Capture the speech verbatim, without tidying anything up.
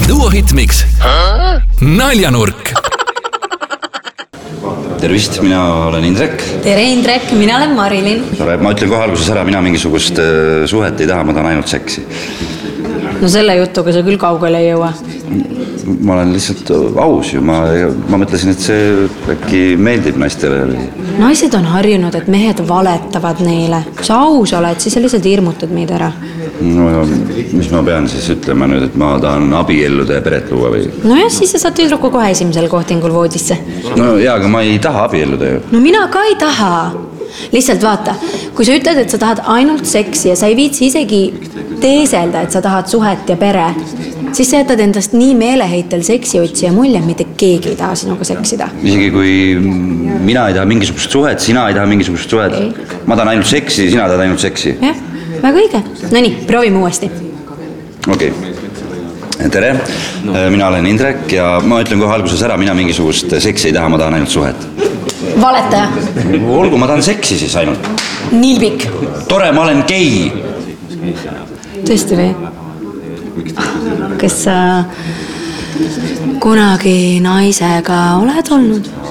Duo Hitmix Naljanurk. Tervist, mina olen Indrek. Tere Indrek, mina olen Marilyn. Ma ütlen kohe alguses ära, mina mingisugust suhet ei taha, ma tahan ainult seksi. No selle jutuga sa küll kaugele ei jõua. Ma olen lihtsalt aus ju, ma, ma mõtlesin, et see äkki meeldib naistele. Naised on harjunud, et mehed valetavad neile. Kui sa aus oled, siis sa lihtsalt hirmutad meid ära. No, mis ma pean siis ütlema nüüd, et ma tahan abielluda ja peret luua või? No jah, siis sa saad tüdruku kohe esimesel kohtingul voodisse. No jaa, aga ma ei taha abielluda ju. No mina ka ei taha. Lihtsalt vaata, kui sa ütled, et sa tahad ainult seksi ja sa ei viitsi isegi teeselda, et sa tahad suhet ja pere, siis sa jätad endast nii meeleheitel seksi otsija mulje, mitte keegi ei taha sinuga seksida. Isegi kui mina ei taha mingisugust suhet, sina ei taha mingisugust suhet, ei. Ma tahan ainult seksi, sina tahad ainult seksi. Jah, väga õige. No nii, proovime uuesti. Okei. Okay. Tere, mina olen Indrek ja ma ütlen kohe alguses ära, mina mingisugust seksi ei taha, ma tahan ainult suhet. Valetaja. Olgu, ma tahan seksi siis ainult. Nilbik. Tore, ma olen gei. Tõesti või? Kas sa kunagi naisega oled olnud?